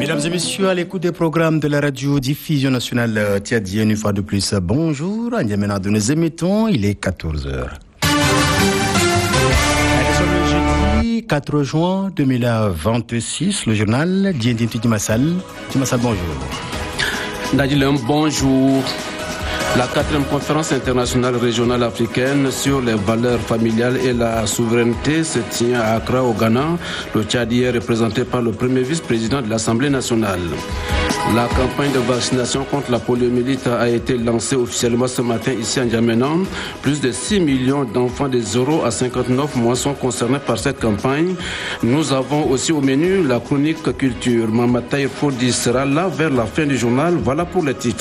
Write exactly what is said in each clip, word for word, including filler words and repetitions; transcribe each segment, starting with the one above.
Mesdames et messieurs, à l'écoute des programmes de la radio diffusion nationale tchadienne, une fois de plus, bonjour. En Yémen, de nous émettons, il est quatorze heures. Le jeudi quatre juin deux mille vingt-six, le journal Djendin Timassal. Timassal, bonjour. Nadilem, bonjour. La quatrième conférence internationale régionale africaine sur les valeurs familiales et la souveraineté se tient à Accra, au Ghana. Le Tchad est représenté par le premier vice-président de l'Assemblée nationale. La campagne de vaccination contre la poliomyélite a été lancée officiellement ce matin ici en N'Djamena. Plus de six millions d'enfants de zéro à cinquante-neuf mois sont concernés par cette campagne. Nous avons aussi au menu la chronique culture. Mamataï Fodi sera là vers la fin du journal. Voilà pour les titres.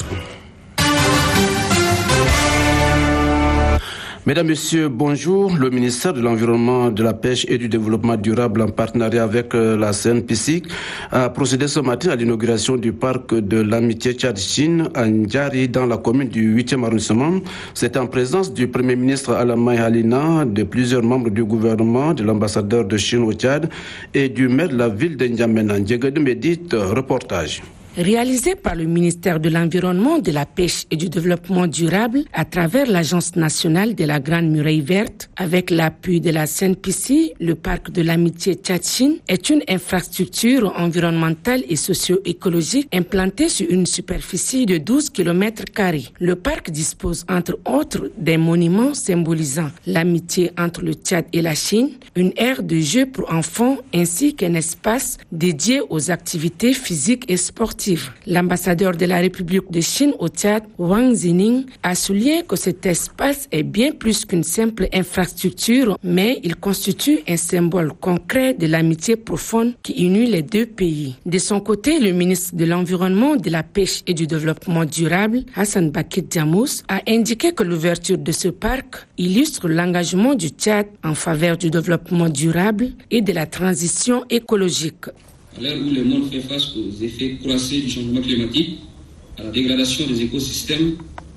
Mesdames, Messieurs, bonjour. Le ministère de l'Environnement, de la Pêche et du Développement durable, en partenariat avec la C N P C I C, a procédé ce matin à l'inauguration du parc de l'amitié Tchad-Chine à Ndjari, dans la commune du huitième arrondissement. C'est en présence du Premier ministre Alamay Halina, de plusieurs membres du gouvernement, de l'ambassadeur de Chine au Tchad et du maire de la ville de N'Djamena. Ndiéguédou Médite, reportage. Réalisé par le ministère de l'Environnement, de la Pêche et du Développement durable à travers l'Agence nationale de la Grande Muraille Verte, avec l'appui de la C N P C I, le parc de l'amitié Tchad-Chine est une infrastructure environnementale et socio-écologique implantée sur une superficie de douze kilomètres carrés. Le parc dispose entre autres des monuments symbolisant l'amitié entre le Tchad et la Chine, une aire de jeu pour enfants ainsi qu'un espace dédié aux activités physiques et sportives. L'ambassadeur de la République de Chine au Tchad, Wang Zining, a souligné que cet espace est bien plus qu'une simple infrastructure, mais il constitue un symbole concret de l'amitié profonde qui unit les deux pays. De son côté, le ministre de l'Environnement, de la Pêche et du Développement durable, Hassan Bakit Djamous, a indiqué que l'ouverture de ce parc illustre l'engagement du Tchad en faveur du développement durable et de la transition écologique. À l'heure où le monde fait face aux effets croissants du changement climatique, à la dégradation des écosystèmes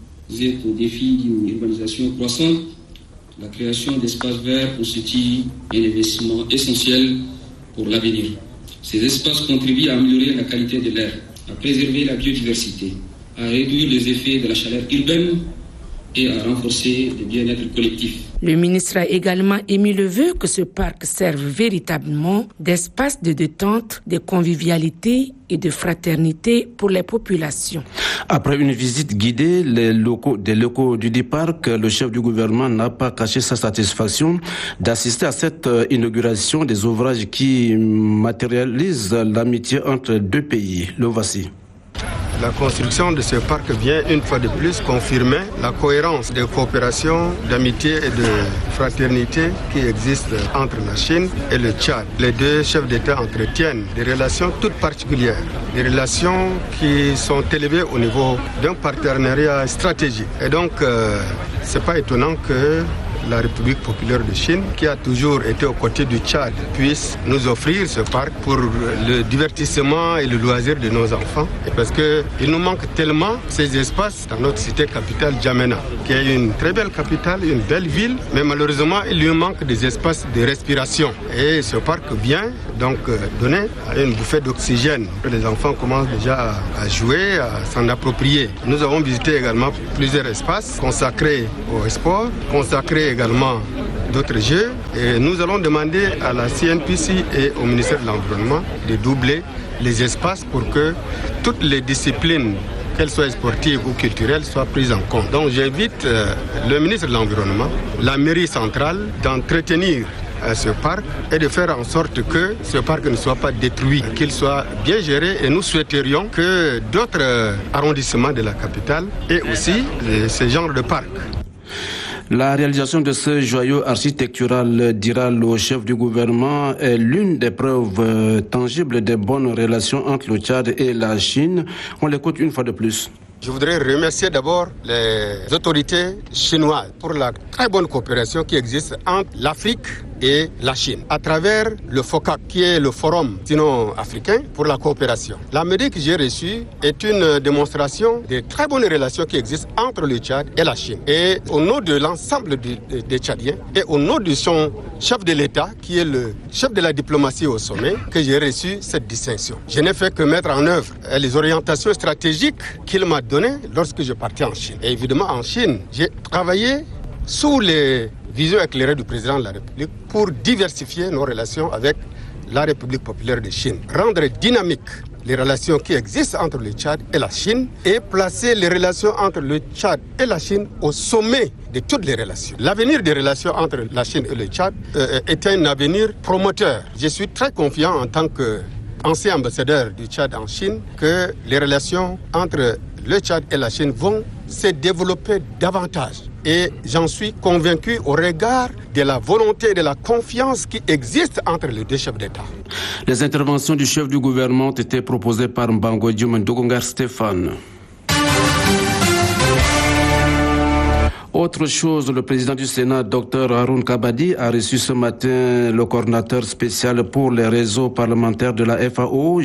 et aux défis d'une urbanisation croissante, la création d'espaces verts constitue un investissement essentiel pour l'avenir. Ces espaces contribuent à améliorer la qualité de l'air, à préserver la biodiversité, à réduire les effets de la chaleur urbaine et à renforcer le bien-être collectif. Le ministre a également émis le vœu que ce parc serve véritablement d'espace de détente, de convivialité et de fraternité pour les populations. Après une visite guidée les locaux, des locaux du dit parc, le chef du gouvernement n'a pas caché sa satisfaction d'assister à cette inauguration des ouvrages qui matérialisent l'amitié entre deux pays. Le voici. La construction de ce parc vient une fois de plus confirmer la cohérence des coopérations, d'amitié et de fraternité qui existent entre la Chine et le Tchad. Les deux chefs d'État entretiennent des relations toutes particulières, des relations qui sont élevées au niveau d'un partenariat stratégique. Et donc, euh, c'est pas étonnant que la République populaire de Chine, qui a toujours été aux côtés du Tchad, puisse nous offrir ce parc pour le divertissement et le loisir de nos enfants. Et parce qu'il nous manque tellement ces espaces dans notre cité capitale N'Djamena, qui est une très belle capitale, une belle ville, mais malheureusement il lui manque des espaces de respiration. Et ce parc vient donc donner une bouffée d'oxygène. Les enfants commencent déjà à jouer, à s'en approprier. Nous avons visité également plusieurs espaces consacrés au sport, consacrés également d'autres jeux, et nous allons demander à la C N P C et au ministère de l'Environnement de doubler les espaces pour que toutes les disciplines, qu'elles soient sportives ou culturelles, soient prises en compte. Donc j'invite euh, le ministre de l'Environnement, la mairie centrale, d'entretenir euh, ce parc et de faire en sorte que ce parc ne soit pas détruit, qu'il soit bien géré, et nous souhaiterions que d'autres euh, arrondissements de la capitale aient aussi euh, ce genre de parc. La réalisation de ce joyau architectural, dira le chef du gouvernement, est l'une des preuves tangibles des bonnes relations entre le Tchad et la Chine. On l'écoute une fois de plus. Je voudrais remercier d'abord les autorités chinoises pour la très bonne coopération qui existe entre l'Afrique et la Chine, à travers le FOCAC, qui est le Forum sino-africain pour la coopération. La médaille que j'ai reçue est une démonstration des très bonnes relations qui existent entre le Tchad et la Chine. Et au nom de l'ensemble des, des Tchadiens et au nom de son chef de l'État, qui est le chef de la diplomatie au sommet, que j'ai reçu cette distinction. Je n'ai fait que mettre en œuvre les orientations stratégiques qu'il m'a données lorsque je partais en Chine. Et évidemment, en Chine, j'ai travaillé sous les visions éclairées du président de la République pour diversifier nos relations avec la République populaire de Chine, rendre dynamique les relations qui existent entre le Tchad et la Chine et placer les relations entre le Tchad et la Chine au sommet de toutes les relations. L'avenir des relations entre la Chine et le Tchad euh, est un avenir promoteur. Je suis très confiant en tant qu'ancien ambassadeur du Tchad en Chine que les relations entre le Tchad et la Chine vont se développer davantage. Et j'en suis convaincu au regard de la volonté et de la confiance qui existe entre les deux chefs d'État. Les interventions du chef du gouvernement ont été proposées par Mbango Dioum Ndogongar Stéphane. Autre chose, le président du Sénat, Dr Haroun Kabadi, a reçu ce matin le coordinateur spécial pour les réseaux parlementaires de la F A O,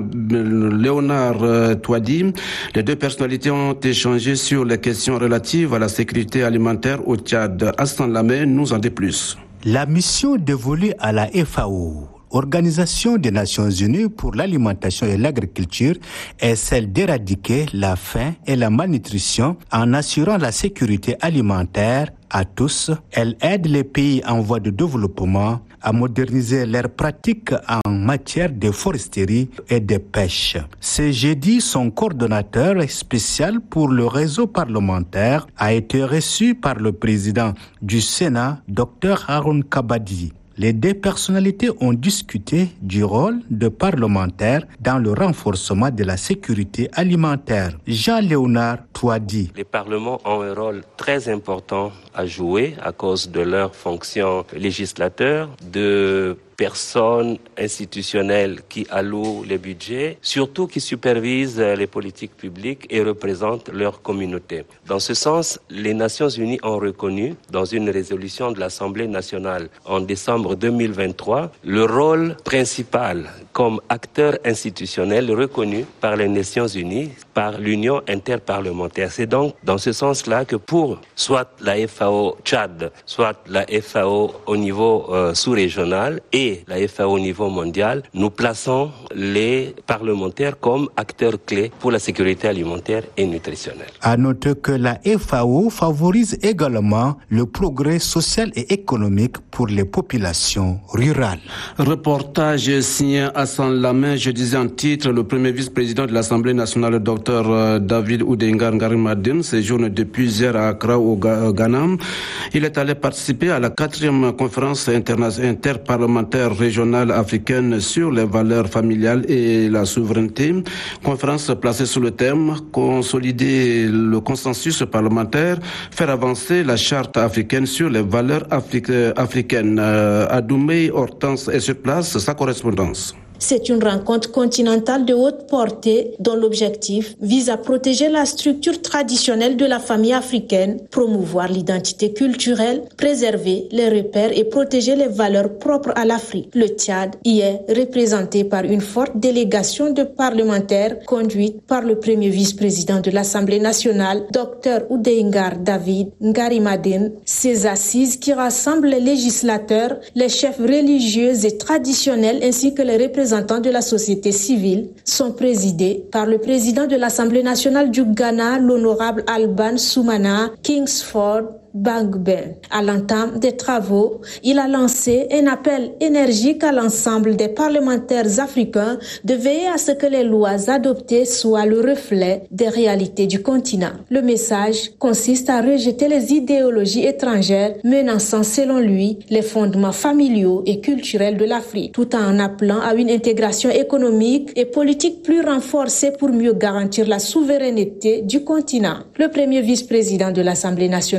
Jean-Léonard Touadi. Les deux personnalités ont échangé sur les questions relatives à la sécurité alimentaire au Tchad. Astan Lamé nous en dit plus. La mission dévolue à la F A O, Organisation des Nations Unies pour l'alimentation et l'agriculture, est celle d'éradiquer la faim et la malnutrition en assurant la sécurité alimentaire à tous. Elle aide les pays en voie de développement à moderniser leurs pratiques en matière de foresterie et de pêche. Ce jeudi, son coordonnateur spécial pour le réseau parlementaire a été reçu par le président du Sénat, Dr Haroun Kabadi. Les deux personnalités ont discuté du rôle de parlementaires dans le renforcement de la sécurité alimentaire. Jean-Léonard Touadi. Les parlements ont un rôle très important à jouer à cause de leur fonction législateur, de personnes institutionnelles qui allouent les budgets, surtout qui supervisent les politiques publiques et représentent leur communauté. Dans ce sens, les Nations Unies ont reconnu, dans une résolution de l'Assemblée nationale en décembre deux mille vingt-trois, le rôle principal comme acteur institutionnel reconnu par les Nations Unies, par l'Union interparlementaire. C'est donc dans ce sens-là que pour soit la F A O Tchad, soit la F A O au niveau euh, sous-régional et la F A O au niveau mondial, nous plaçons les parlementaires comme acteurs clés pour la sécurité alimentaire et nutritionnelle. À noter que la F A O favorise également le progrès social et économique pour les populations rurales. Reportage signé Hassan Lamé, je disais en titre, le premier vice-président de l'Assemblée nationale, le docteur David Oudingar Ngarimadine, séjourne depuis hier à Accra au Ghana. Il est allé participer à la quatrième conférence interparlementaire régionale africaine sur les valeurs familiales et la souveraineté. Conférence placée sous le thème consolider le consensus parlementaire, faire avancer la charte africaine sur les valeurs afri- africaines. Euh, Adoumé Hortense est sur place, sa correspondance. C'est une rencontre continentale de haute portée dont l'objectif vise à protéger la structure traditionnelle de la famille africaine, promouvoir l'identité culturelle, préserver les repères et protéger les valeurs propres à l'Afrique. Le Tchad y est représenté par une forte délégation de parlementaires conduite par le premier vice-président de l'Assemblée nationale, Dr Oudingar David Ngarimadine. Ces assises qui rassemblent les législateurs, les chefs religieux et traditionnels ainsi que les représentants de la société civile sont présidés par le président de l'Assemblée nationale du Ghana, l'honorable Alban Soumana Kingsford Bangben. À l'entame des travaux, il a lancé un appel énergique à l'ensemble des parlementaires africains de veiller à ce que les lois adoptées soient le reflet des réalités du continent. Le message consiste à rejeter les idéologies étrangères menaçant, selon lui, les fondements familiaux et culturels de l'Afrique, tout en appelant à une intégration économique et politique plus renforcée pour mieux garantir la souveraineté du continent. Le premier vice-président de l'Assemblée nationale, Dr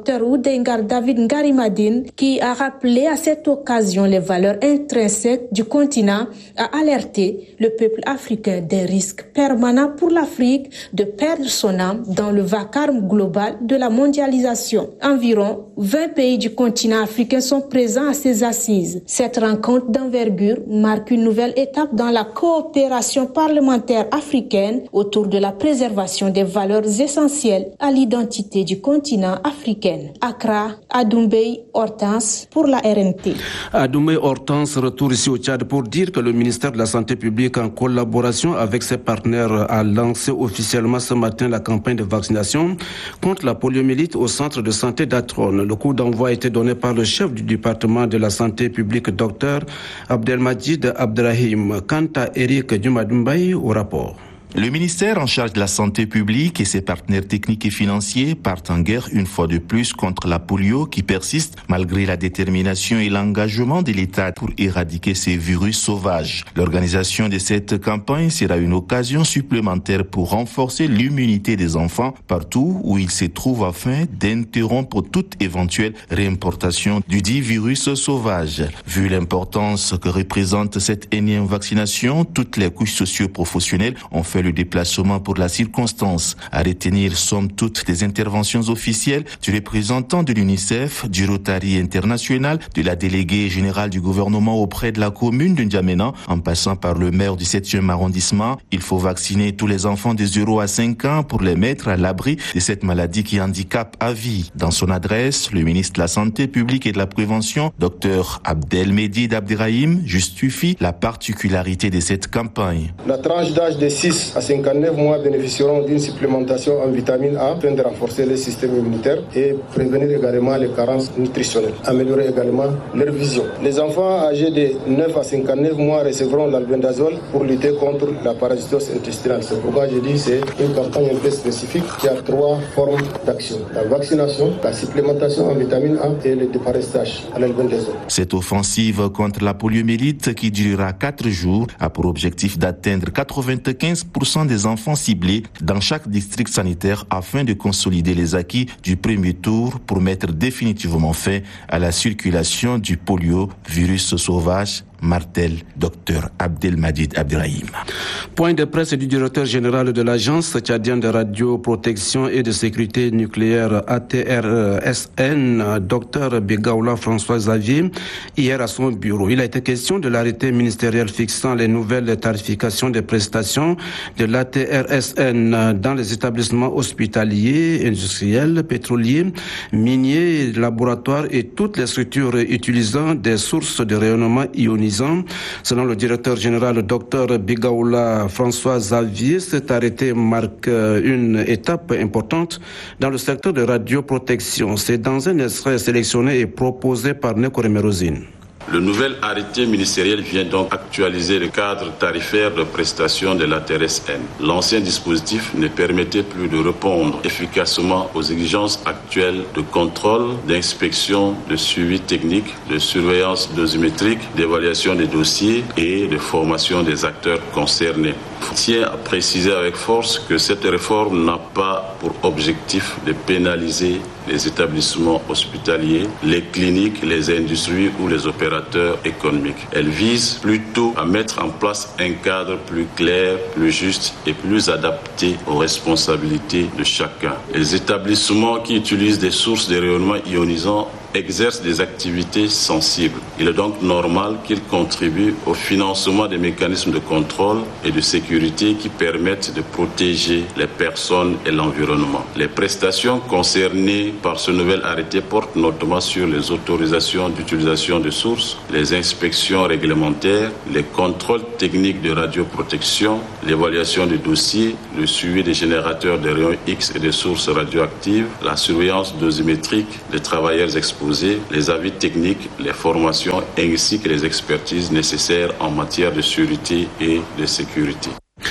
docteur Oudengar David Ngarimadine, qui a rappelé à cette occasion les valeurs intrinsèques du continent, a alerté le peuple africain des risques permanents pour l'Afrique de perdre son âme dans le vacarme global de la mondialisation. Environ vingt pays du continent africain sont présents à ces assises. Cette rencontre d'envergure marque une nouvelle étape dans la coopération parlementaire africaine autour de la préservation des valeurs essentielles à l'identité du continent africain. Accra, Adoumbey, Hortense pour la R N T. Adoumbey Hortense, retour ici au Tchad pour dire que le ministère de la Santé publique, en collaboration avec ses partenaires, a lancé officiellement ce matin la campagne de vaccination contre la poliomyélite au centre de santé d'Atrone. Le coup d'envoi a été donné par le chef du département de la santé publique, docteur Abdelmadjid Abdrahim. Quant à Eric Dumadumbaï, au rapport. Le ministère en charge de la santé publique et ses partenaires techniques et financiers partent en guerre une fois de plus contre la polio qui persiste malgré la détermination et l'engagement de l'État pour éradiquer ces virus sauvages. L'organisation de cette campagne sera une occasion supplémentaire pour renforcer l'immunité des enfants partout où ils se trouvent afin d'interrompre toute éventuelle réimportation du dit virus sauvage. Vu l'importance que représente cette énième vaccination, toutes les couches socio-professionnelles ont fait le déplacement pour la circonstance. À retenir somme toute des interventions officielles du représentant de l'UNICEF, du Rotary International, de la déléguée générale du gouvernement auprès de la commune de N'Djamena, en passant par le maire du septième arrondissement. Il faut vacciner tous les enfants de zéro à cinq ans pour les mettre à l'abri de cette maladie qui handicape à vie. Dans son adresse, le ministre de la Santé publique et de la Prévention, docteur Abdelmadjid Abdrahim, justifie la particularité de cette campagne. La tranche d'âge de six à cinquante-neuf mois bénéficieront d'une supplémentation en vitamine A afin de renforcer le système immunitaire et prévenir également les carences nutritionnelles, améliorer également leur vision. Les enfants âgés de neuf à cinquante-neuf mois recevront l'albendazole pour lutter contre la parasitose intestinale. C'est pourquoi je dis que c'est une campagne un peu spécifique qui a trois formes d'action. La vaccination, la supplémentation en vitamine A et le déparastage à l'albendazole. Cette offensive contre la poliomyélite qui durera quatre jours a pour objectif d'atteindre quatre-vingt-quinze pour cent des enfants ciblés dans chaque district sanitaire afin de consolider les acquis du premier tour pour mettre définitivement fin à la circulation du polio, virus sauvage, martel docteur Abdelmadjid Abdrahim. Point de presse du directeur général de l'Agence tchadienne de radioprotection et de sécurité nucléaire A T R S N, docteur Begaoula François Xavier, hier à son bureau. Il a été question de l'arrêté ministériel fixant les nouvelles tarifications des prestations de l'A T R S N dans les établissements hospitaliers, industriels, pétroliers, miniers, laboratoires et toutes les structures utilisant des sources de rayonnement ionisant. Selon le directeur général, docteur Begaoula François Xavier, cet arrêté marque une étape importante dans le secteur de radioprotection. C'est dans un extrait sélectionné et proposé par Neko Remerozine. Le nouvel arrêté ministériel vient donc actualiser le cadre tarifaire de prestation de l'A T R S N. L'ancien dispositif ne permettait plus de répondre efficacement aux exigences actuelles de contrôle, d'inspection, de suivi technique, de surveillance dosimétrique, d'évaluation des dossiers et de formation des acteurs concernés. Je tiens à préciser avec force que cette réforme n'a pas pour objectif de pénaliser les établissements hospitaliers, les cliniques, les industries ou les opérateurs économiques. Elle vise plutôt à mettre en place un cadre plus clair, plus juste et plus adapté aux responsabilités de chacun. Les établissements qui utilisent des sources de rayonnement ionisant exercent des activités sensibles. Il est donc normal qu'ils contribuent au financement des mécanismes de contrôle et de sécurité qui permettent de protéger les personnes et l'environnement. Les prestations concernées par ce nouvel arrêté portent notamment sur les autorisations d'utilisation de sources, les inspections réglementaires, les contrôles techniques de radioprotection, l'évaluation des dossiers, le suivi des générateurs de rayons X et des sources radioactives, la surveillance dosimétrique des travailleurs exposés, les avis techniques, les formations ainsi que les expertises nécessaires en matière de sûreté et de sécurité.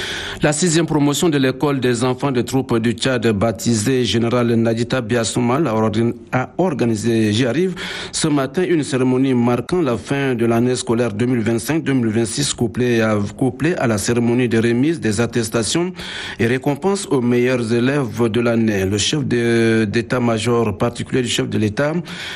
La sixième promotion de l'école des enfants de troupes du Tchad, baptisée Général Nadjita Biasoumal, a organisé, j'y arrive, ce matin une cérémonie marquant la fin de l'année scolaire deux mille vingt-cinq deux mille vingt-six, couplée à, couplée à la cérémonie de remise des attestations et récompenses aux meilleurs élèves de l'année. Le chef de, d'état-major particulier du chef de l'État,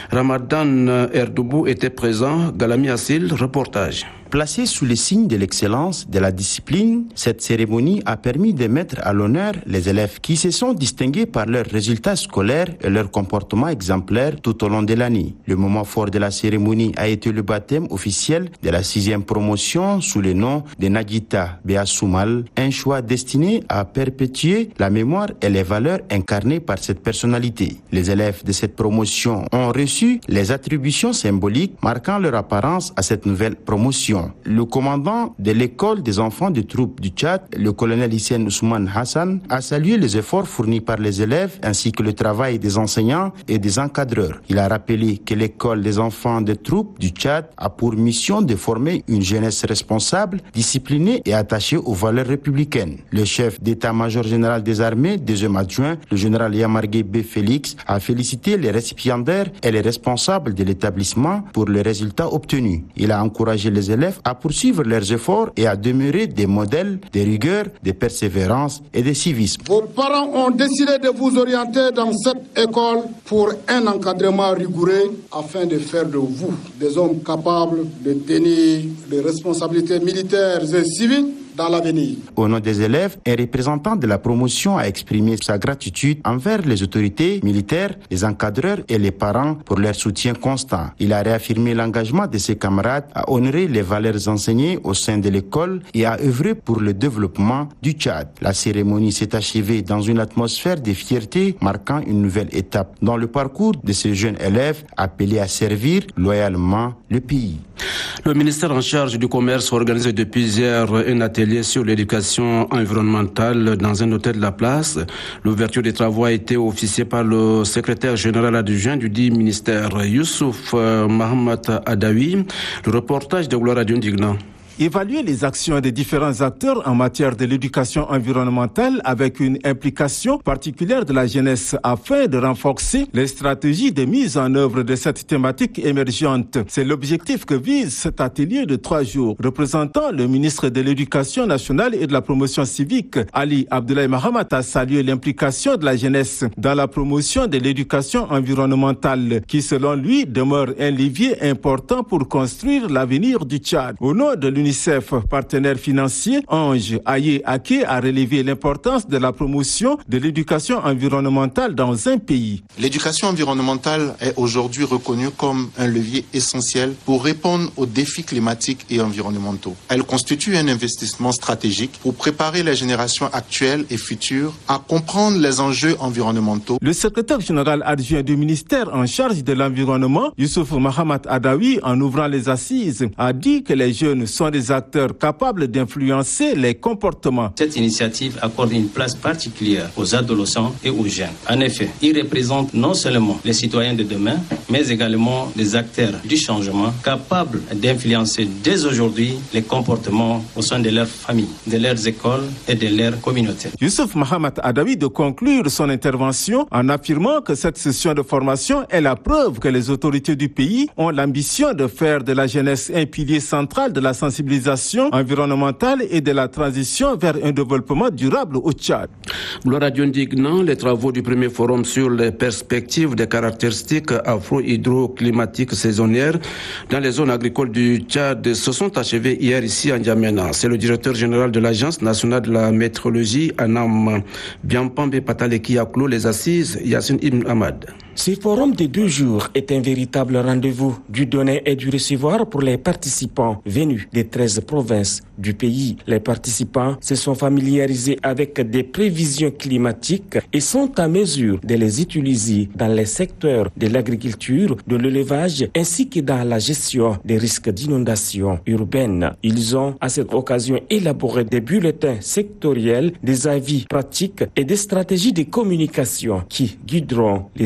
Ramadan Erdoubou, était présent. Galami Assil, reportage. Placée sous le signe de l'excellence, de la discipline, cette cérémonie a permis de mettre à l'honneur les élèves qui se sont distingués par leurs résultats scolaires et leur comportement exemplaire tout au long de l'année. Le moment fort de la cérémonie a été le baptême officiel de la sixième promotion sous le nom de Nadjita Biasoumal, un choix destiné à perpétuer la mémoire et les valeurs incarnées par cette personnalité. Les élèves de cette promotion ont reçu les attributions symboliques marquant leur apparence à cette nouvelle promotion. Le commandant de l'école des enfants de troupes du Tchad, le colonel Hissène Ousmane Hassan, a salué les efforts fournis par les élèves ainsi que le travail des enseignants et des encadreurs. Il a rappelé que l'école des enfants de troupes du Tchad a pour mission de former une jeunesse responsable, disciplinée et attachée aux valeurs républicaines. Le chef d'état-major général des armées, deuxième adjoint, le général Yamargué B. Félix, a félicité les récipiendaires et les responsables de l'établissement pour les résultats obtenus. Il a encouragé les élèves à poursuivre leurs efforts et à demeurer des modèles de rigueur, de persévérance et de civisme. Vos parents ont décidé de vous orienter dans cette école pour un encadrement rigoureux afin de faire de vous des hommes capables de tenir des responsabilités militaires et civiles dans l'avenir. Au nom des élèves, un représentant de la promotion a exprimé sa gratitude envers les autorités militaires, les encadreurs et les parents pour leur soutien constant. Il a réaffirmé l'engagement de ses camarades à honorer les valeurs enseignées au sein de l'école et à œuvrer pour le développement du Tchad. La cérémonie s'est achevée dans une atmosphère de fierté marquant une nouvelle étape dans le parcours de ces jeunes élèves appelés à servir loyalement le pays. Le ministère en charge du commerce organise depuis hier un atelier sur l'éducation environnementale dans un hôtel de la place. L'ouverture des travaux a été officiée par le secrétaire général adjoint du dit ministère, Youssouf Mahamat Adawi. Le reportage de Gloire Adion Dignan. Évaluer les actions des différents acteurs en matière de l'éducation environnementale avec une implication particulière de la jeunesse afin de renforcer les stratégies de mise en œuvre de cette thématique émergente. C'est l'objectif que vise cet atelier de trois jours. Représentant le ministre de l'Éducation nationale et de la promotion civique, Ali Abdoulaye Mahamat, a salué l'implication de la jeunesse dans la promotion de l'éducation environnementale qui, selon lui, demeure un levier important pour construire l'avenir du Tchad. Au nom de l'Union l'UNICEF, partenaire financier, Ange Aye Ake a relevé l'importance de la promotion de l'éducation environnementale dans un pays. L'éducation environnementale est aujourd'hui reconnue comme un levier essentiel pour répondre aux défis climatiques et environnementaux. Elle constitue un investissement stratégique pour préparer les générations actuelles et futures à comprendre les enjeux environnementaux. Le secrétaire général adjoint du ministère en charge de l'environnement, Youssouf Mahamat Adawi, en ouvrant les assises, a dit que les jeunes sont des acteurs capables d'influencer les comportements. Cette initiative accorde une place particulière aux adolescents et aux jeunes. En effet, ils représentent non seulement les citoyens de demain, mais également des acteurs du changement capables d'influencer dès aujourd'hui les comportements au sein de leurs familles, de leurs écoles et de leurs communautés. Youssouf Mahamat Adawi de conclure son intervention en affirmant que cette session de formation est la preuve que les autorités du pays ont l'ambition de faire de la jeunesse un pilier central de la sensibilisation environnementale et de la transition vers un développement durable au Tchad. Gloire à Dieu indignant, les travaux du premier forum sur les perspectives des caractéristiques afro-hydroclimatiques saisonnières dans les zones agricoles du Tchad se sont achevés hier ici à N'Djamena. C'est le directeur général de l'Agence nationale de la météorologie, Anam Biampambe Patale, qui a clos les assises, Yassine Ibn Ahmad. Ce forum de deux jours est un véritable rendez-vous du donner et du recevoir pour les participants venus des treize provinces du pays. Les participants se sont familiarisés avec des prévisions climatiques et sont à mesure de les utiliser dans les secteurs de l'agriculture, de l'élevage ainsi que dans la gestion des risques d'inondation urbaine. Ils ont à cette occasion élaboré des bulletins sectoriels, des avis pratiques et des stratégies de communication qui guideront les actions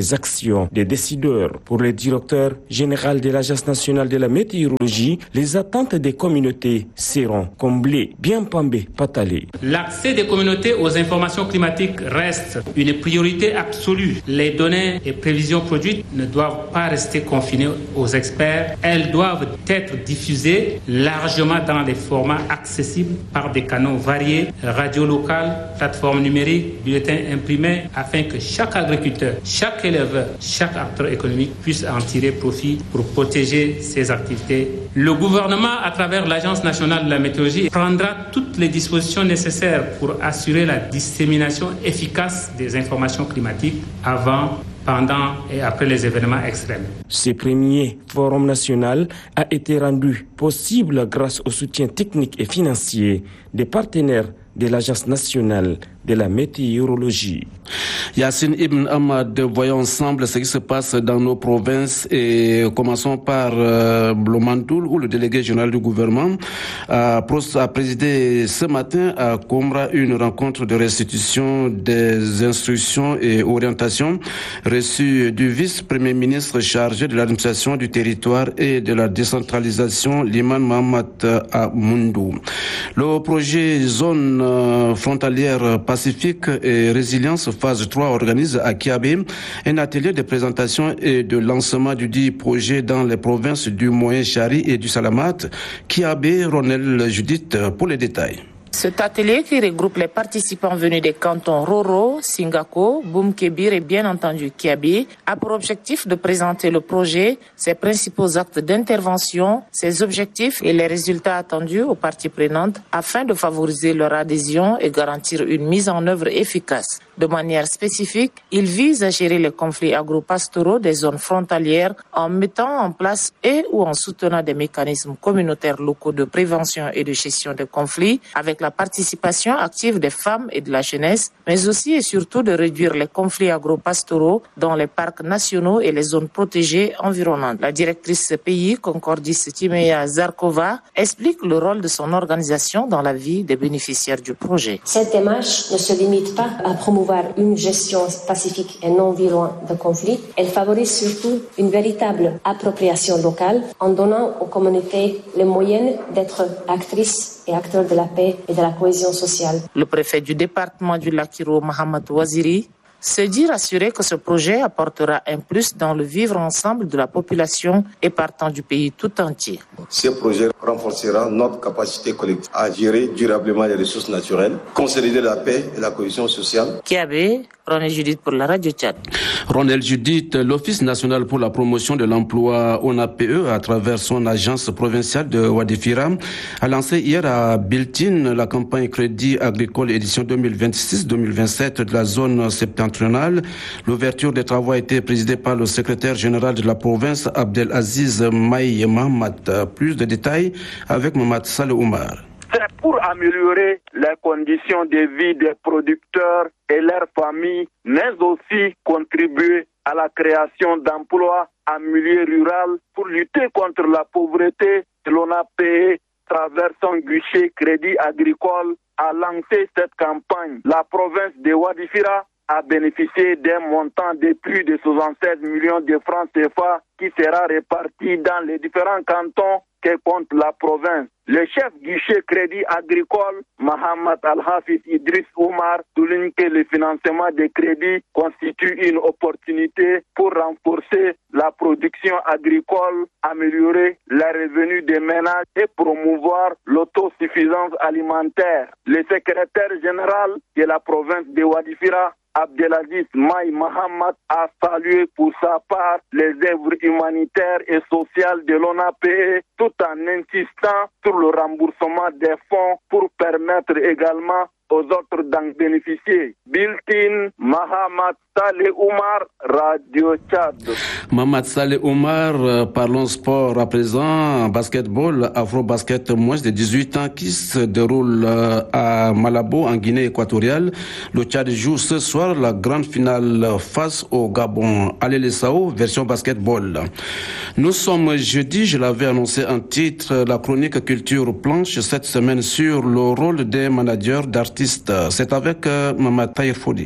l'attention des décideurs. Pour le directeur général de l'Agence nationale de la météorologie, les attentes des communautés seront comblées. Bien Pambé Patalé. L'accès des communautés aux informations climatiques reste une priorité absolue. Les données et prévisions produites ne doivent pas rester confinées aux experts. Elles doivent être diffusées largement dans des formats accessibles par des canaux variés, radio locale, plateforme numérique, bulletins imprimés, afin que chaque agriculteur, chaque éleveur, chaque acteur économique puisse en tirer profit pour protéger ses activités. Le gouvernement, à travers l'Agence nationale de la météorologie, prendra toutes les dispositions nécessaires pour assurer la dissémination efficace des informations climatiques avant, pendant et après les événements extrêmes. Ce premier forum national a été rendu possible grâce au soutien technique et financier des partenaires de l'Agence nationale de la météorologie. Yassine Ibn Ahmad, voyons ensemble ce qui se passe dans nos provinces et commençons par euh, Blomandoul où le délégué général du gouvernement a, a présidé ce matin à Komra une rencontre de restitution des instructions et orientations reçues du vice-premier ministre chargé de l'administration du territoire et de la décentralisation, Liman Mohamed Amoundou. Le projet zone euh, frontalière Pacifique et Résilience phase trois organise à Kiabé un atelier de présentation et de lancement du dit projet dans les provinces du Moyen-Chari et du Salamat. Kiabé, Ronel Judith pour les détails. Cet atelier qui regroupe les participants venus des cantons Roro, Singako, Boumkébir et bien entendu Kiabi a pour objectif de présenter le projet, ses principaux actes d'intervention, ses objectifs et les résultats attendus aux parties prenantes afin de favoriser leur adhésion et garantir une mise en œuvre efficace. De manière spécifique, il vise à gérer les conflits agro-pastoraux des zones frontalières en mettant en place et ou en soutenant des mécanismes communautaires locaux de prévention et de gestion des conflits avec la participation active des femmes et de la jeunesse, mais aussi et surtout de réduire les conflits agro-pastoraux dans les parcs nationaux et les zones protégées environnantes. La directrice C P I, Concordis Timeya Zarkova, explique le rôle de son organisation dans la vie des bénéficiaires du projet. Cette démarche ne se limite pas à promouvoir une gestion pacifique et non violente de conflits. Elle favorise surtout une véritable appropriation locale en donnant aux communautés les moyens d'être actrices et acteurs de la paix et de la cohésion sociale. Le préfet du département du Lakiro, Mohamed Waziri, se dit rassuré que ce projet apportera un plus dans le vivre ensemble de la population et partant du pays tout entier. Ce projet renforcera notre capacité collective à gérer durablement les ressources naturelles, consolider la paix et la cohésion sociale. Kiabé, Ronel Judith pour la Radio Tchad. Ronel Judith, l'Office national pour la promotion de l'emploi O N A P E, à travers son agence provinciale de Wadifira, a lancé hier à Biltine la campagne Crédit agricole édition deux mille vingt-six deux mille vingt-sept de la zone septentrionale. L'ouverture des travaux a été présidée par le secrétaire général de la province, Abdelaziz Maï Mahamat. Plus de détails avec Mohamed Saleh Oumar. C'est pour améliorer les conditions de vie des producteurs et leurs familles, mais aussi contribuer à la création d'emplois en milieu rural pour lutter contre la pauvreté. L'O N A P E, à travers son guichet Crédit agricole, a lancé cette campagne. La province de Wadifira a bénéficié d'un montant de plus de soixante-seize millions de francs C F A qui sera réparti dans les différents cantons que compte la province. Le chef guichet Crédit agricole, Mohamed Al-Hafiz Idriss Oumar, souligne que le financement des crédits constitue une opportunité pour renforcer la production agricole, améliorer les revenus des ménages et promouvoir l'autosuffisance alimentaire. Le secrétaire général de la province de Wadifira, Abdelaziz Maï Mohamed, a salué pour sa part les œuvres humanitaires et sociales de l'O N A P E tout en insistant sur le remboursement des fonds pour permettre également aux autres d'en bénéficier. Biltine, Mohamed Saleh Oumar, Radio Tchad. Mohamed Saleh Oumar, euh, parlons sport à présent. Basketball, Afro-Basket, moins de dix-huit ans qui se déroule euh, à Malabo, en Guinée équatoriale. Le Tchad joue ce soir la grande finale face au Gabon. Allez les Sao, version basketball. Nous sommes jeudi, je l'avais annoncé en titre, la chronique culture planche cette semaine sur le rôle des managers d'artistes. C'est avec euh, Maman Tahir Fodi.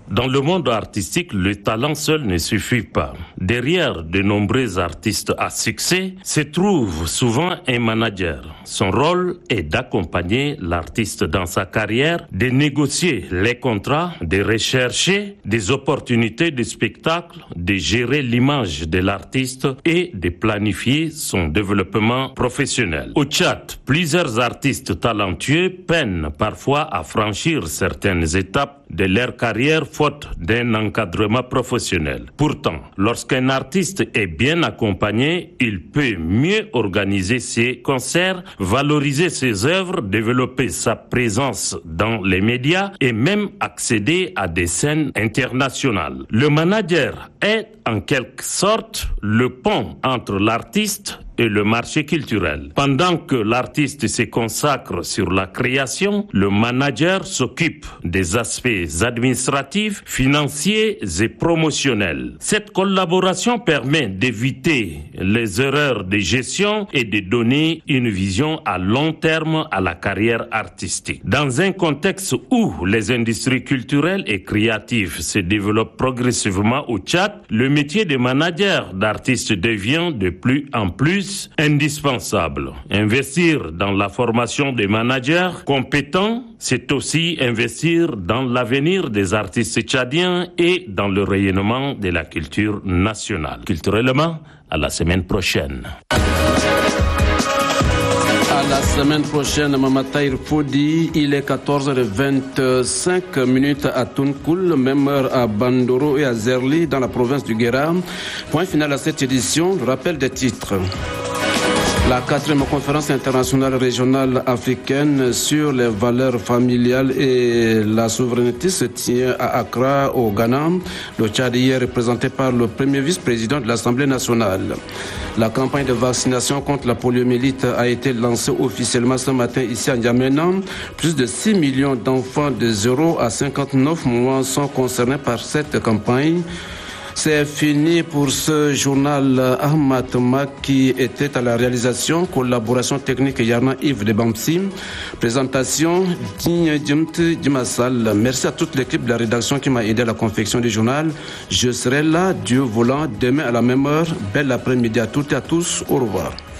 Dans le monde artistique, le talent seul ne suffit pas. Derrière de nombreux artistes à succès se trouve souvent un manager. Son rôle est d'accompagner l'artiste dans sa carrière, de négocier les contrats, de rechercher des opportunités de spectacle, de gérer l'image de l'artiste et de planifier son développement professionnel. Au Tchad, plusieurs artistes talentueux peinent parfois à franchir certaines étapes de leur carrière faute d'un encadrement professionnel. Pourtant, lorsqu'un artiste est bien accompagné, il peut mieux organiser ses concerts, valoriser ses œuvres, développer sa présence dans les médias et même accéder à des scènes internationales. Le manager est en quelque sorte le pont entre l'artiste et le marché culturel. Pendant que l'artiste se consacre sur la création, le manager s'occupe des aspects administratifs, financiers et promotionnels. Cette collaboration permet d'éviter les erreurs de gestion et de donner une vision à long terme à la carrière artistique. Dans un contexte où les industries culturelles et créatives se développent progressivement au Tchad, le métier de manager d'artiste devient de plus en plus indispensable. Investir dans la formation des managers compétents, c'est aussi investir dans l'avenir des artistes tchadiens et dans le rayonnement de la culture nationale. Culturellement, à la semaine prochaine. À la semaine prochaine, Mamataïr Fodi, il est quatorze heures vingt-cinq minutes à Tunkoul, même heure à Bandoro et à Zerli dans la province du Guéra. Point final à cette édition, je rappelle des titres. La quatrième conférence internationale régionale africaine sur les valeurs familiales et la souveraineté se tient à Accra, au Ghana. Le Tchad hier est représenté par le premier vice-président de l'Assemblée nationale. La campagne de vaccination contre la poliomyélite a été lancée officiellement ce matin ici à N'Djamena. Plus de six millions d'enfants de zéro à cinquante-neuf mois sont concernés par cette campagne. C'est fini pour ce journal. Ahmad Maki était à la réalisation, collaboration technique Yarna Yves de Bamsi, présentation Digne Djimti Dimassal. Merci à toute l'équipe de la rédaction qui m'a aidé à la confection du journal. Je serai là, Dieu voulant, demain à la même heure. Bel après-midi à toutes et à tous. Au revoir.